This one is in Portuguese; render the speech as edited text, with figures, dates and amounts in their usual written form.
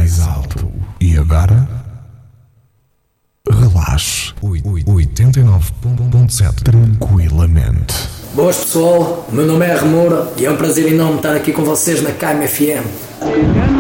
mais alto. E agora? Relaxe. 89.7. Tranquilamente. Boas pessoal, o meu nome é Remora e é um prazer enorme estar aqui com vocês na KMFM.